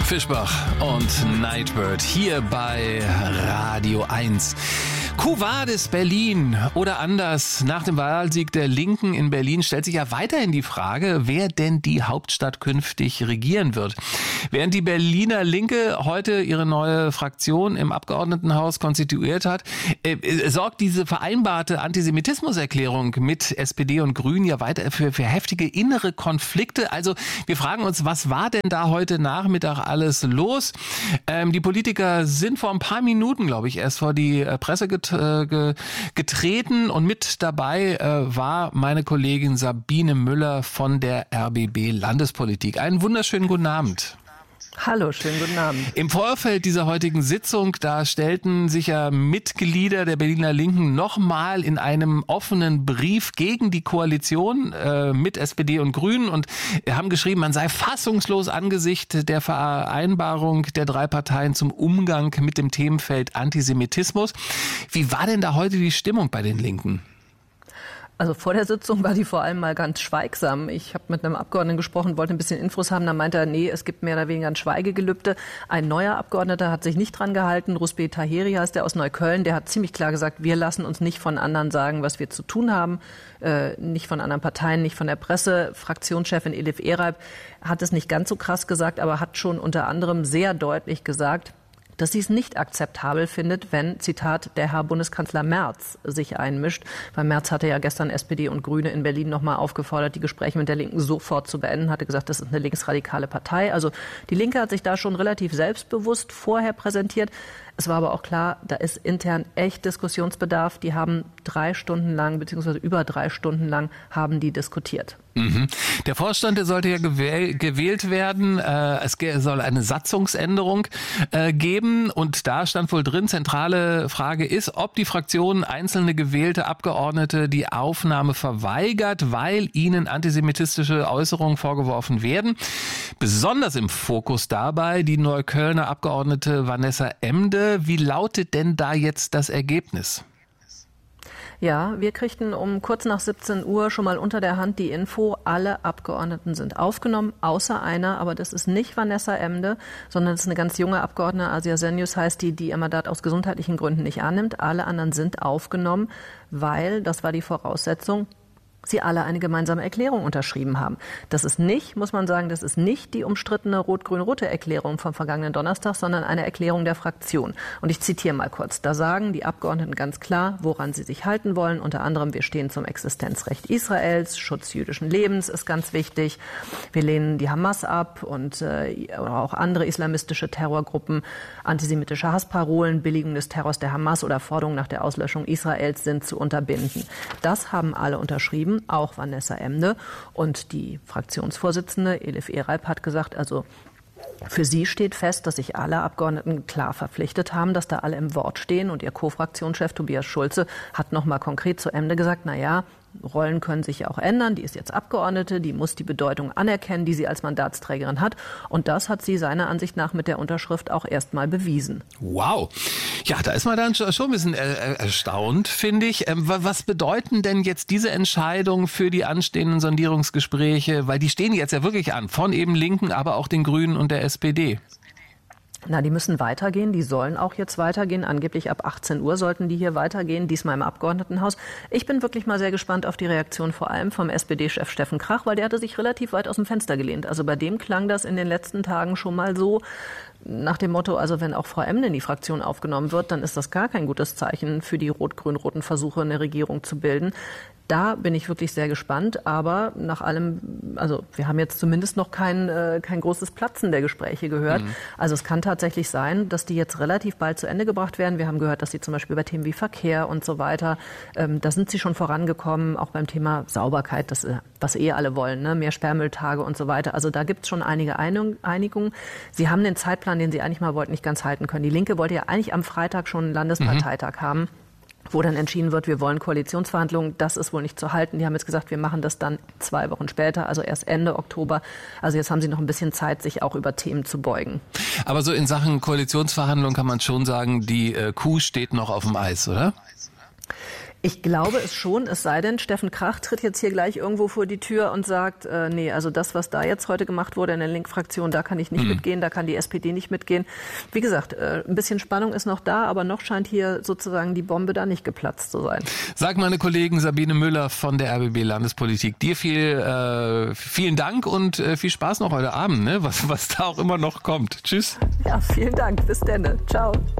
Fischbach und Nightbird hier bei Radio 1. Quo Vadis Berlin oder anders, nach dem Wahlsieg der Linken in Berlin stellt sich ja weiterhin die Frage, wer denn die Hauptstadt künftig regieren wird. Während die Berliner Linke heute ihre neue Fraktion im Abgeordnetenhaus konstituiert hat, sorgt diese vereinbarte Antisemitismuserklärung mit SPD und Grünen ja weiter für heftige innere Konflikte. Also wir fragen uns, was war denn da heute Nachmittag alles los? Die Politiker sind vor ein paar Minuten, glaube ich, erst vor die Presse getreten und mit dabei war meine Kollegin Sabine Müller von der RBB Landespolitik. Einen wunderschönen guten Abend. Hallo, schönen guten Abend. Im Vorfeld dieser heutigen Sitzung, da stellten sich ja Mitglieder der Berliner Linken nochmal in einem offenen Brief gegen die Koalition mit SPD und Grünen und haben geschrieben, man sei fassungslos angesichts der Vereinbarung der drei Parteien zum Umgang mit dem Themenfeld Antisemitismus. Wie war denn da heute die Stimmung bei den Linken? Also vor der Sitzung war die vor allem mal ganz schweigsam. Ich habe mit einem Abgeordneten gesprochen, wollte ein bisschen Infos haben. Da meinte er, nee, es gibt mehr oder weniger ein Schweigegelübde. Ein neuer Abgeordneter hat sich nicht dran gehalten. Rusbe Taheri heißt der aus Neukölln. Der hat ziemlich klar gesagt, wir lassen uns nicht von anderen sagen, was wir zu tun haben. Nicht von anderen Parteien, nicht von der Presse. Fraktionschefin Elif Ereib hat es nicht ganz so krass gesagt, aber hat schon unter anderem sehr deutlich gesagt, dass sie es nicht akzeptabel findet, wenn, Zitat, der Herr Bundeskanzler Merz sich einmischt. Weil Merz hatte ja gestern SPD und Grüne in Berlin nochmal aufgefordert, die Gespräche mit der Linken sofort zu beenden, hatte gesagt, das ist eine linksradikale Partei. Also die Linke hat sich da schon relativ selbstbewusst vorher präsentiert. Es war aber auch klar, da ist intern echt Diskussionsbedarf. Die haben 3 Stunden lang, beziehungsweise über 3 Stunden lang, haben die diskutiert. Mhm. Der Vorstand, der sollte ja gewählt werden. Es soll eine Satzungsänderung geben. Und da stand wohl drin, zentrale Frage ist, ob die Fraktion einzelne gewählte Abgeordnete die Aufnahme verweigert, weil ihnen antisemitistische Äußerungen vorgeworfen werden. Besonders im Fokus dabei die Neuköllner Abgeordnete Vanessa Emde. Wie lautet denn da jetzt das Ergebnis? Ja, wir kriegten um kurz nach 17 Uhr schon mal unter der Hand die Info, alle Abgeordneten sind aufgenommen, außer einer, aber das ist nicht Vanessa Emde, sondern das ist eine ganz junge Abgeordnete, Asia Senjus heißt die Emmadat aus gesundheitlichen Gründen nicht annimmt. Alle anderen sind aufgenommen, weil, das war die Voraussetzung, sie alle eine gemeinsame Erklärung unterschrieben haben. Das ist nicht, muss man sagen, das ist nicht die umstrittene rot-grün-rote Erklärung vom vergangenen Donnerstag, sondern eine Erklärung der Fraktion. Und ich zitiere mal kurz. Da sagen die Abgeordneten ganz klar, woran sie sich halten wollen. Unter anderem, wir stehen zum Existenzrecht Israels, Schutz jüdischen Lebens ist ganz wichtig. Wir lehnen die Hamas ab und auch andere islamistische Terrorgruppen, antisemitische Hassparolen, Billigung des Terrors der Hamas oder Forderungen nach der Auslöschung Israels sind zu unterbinden. Das haben alle unterschrieben. Auch Vanessa Emde. Und die Fraktionsvorsitzende Elif Ereib hat gesagt, also für sie steht fest, dass sich alle Abgeordneten klar verpflichtet haben, dass da alle im Wort stehen. Und ihr Co-Fraktionschef Tobias Schulze hat noch mal konkret zu Emde gesagt, naja, Rollen können sich ja auch ändern. Die ist jetzt Abgeordnete, die muss die Bedeutung anerkennen, die sie als Mandatsträgerin hat. Und das hat sie seiner Ansicht nach mit der Unterschrift auch erstmal bewiesen. Wow. Ja, da ist man dann schon ein bisschen erstaunt, finde ich. Was bedeuten denn jetzt diese Entscheidungen für die anstehenden Sondierungsgespräche? Weil die stehen jetzt ja wirklich an, von eben Linken, aber auch den Grünen und der SPD. Na, die müssen weitergehen, die sollen auch jetzt weitergehen. Angeblich ab 18 Uhr sollten die hier weitergehen, diesmal im Abgeordnetenhaus. Ich bin wirklich mal sehr gespannt auf die Reaktion vor allem vom SPD-Chef Steffen Krach, weil der hatte sich relativ weit aus dem Fenster gelehnt. Also bei dem klang das in den letzten Tagen schon mal so nach dem Motto, also wenn auch Frau Emde in die Fraktion aufgenommen wird, dann ist das gar kein gutes Zeichen für die rot-grün-roten Versuche, eine Regierung zu bilden. Da bin ich wirklich sehr gespannt, aber nach allem, also wir haben jetzt zumindest noch kein großes Platzen der Gespräche gehört. Also es kann tatsächlich sein, dass die jetzt relativ bald zu Ende gebracht werden. Wir haben gehört, dass sie zum Beispiel bei Themen wie Verkehr und so weiter, da sind sie schon vorangekommen, auch beim Thema Sauberkeit, das, was alle wollen, ne? Mehr Sperrmülltage und so weiter. Also da gibt es schon einige Einigungen. Sie haben den Zeitplan, den sie eigentlich mal wollten, nicht ganz halten können. Die Linke wollte ja eigentlich am Freitag schon einen Landesparteitag haben, wo dann entschieden wird, wir wollen Koalitionsverhandlungen. Das ist wohl nicht zu halten. Die haben jetzt gesagt, wir machen das dann 2 Wochen später, also erst Ende Oktober. Also jetzt haben sie noch ein bisschen Zeit, sich auch über Themen zu beugen. Aber so in Sachen Koalitionsverhandlungen kann man schon sagen, die Kuh steht noch auf dem Eis, oder? Ich glaube es schon, es sei denn, Steffen Krach tritt jetzt hier gleich irgendwo vor die Tür und sagt, nee, also das, was da jetzt heute gemacht wurde in der Link-Fraktion, da kann ich nicht mitgehen, da kann die SPD nicht mitgehen. Wie gesagt, ein bisschen Spannung ist noch da, aber noch scheint hier sozusagen die Bombe da nicht geplatzt zu sein. Sag meine Kollegin Sabine Müller von der RBB Landespolitik, dir vielen Dank und viel Spaß noch heute Abend, ne? Was da auch immer noch kommt. Tschüss. Ja, vielen Dank. Bis dann. Ciao.